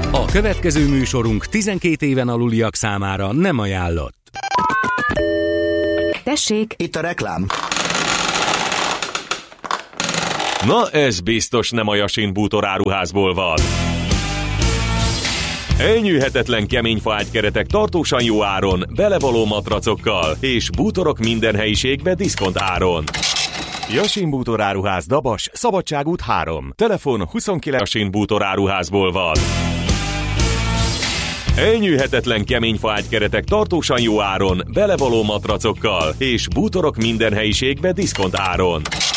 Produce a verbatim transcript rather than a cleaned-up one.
A következő műsorunk tizenkét éven aluliak számára nem ajánlott. Tessék! Itt a reklám. Na, ez biztos nem a Yasin bútoráruházból van. Elnyűhetetlen kemény faágykeretek tartósan jó áron, belevaló matracokkal, és bútorok minden helyiségbe diszkont áron. Yasin bútoráruház, Dabas, Szabadságút három. Telefon huszonkilenc. Yasin bútoráruházból van. Elnyűhetetlen kemény faágykeretek tartósan jó áron, belevaló matracokkal, és bútorok minden helyiségbe diszkont áron.